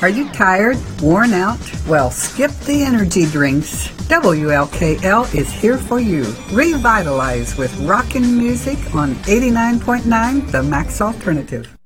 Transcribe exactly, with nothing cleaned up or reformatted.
Are you tired, worn out? Well, skip the energy drinks. W L K L is here for you. Revitalize with rockin' music on eighty-nine point nine The Max Alternative.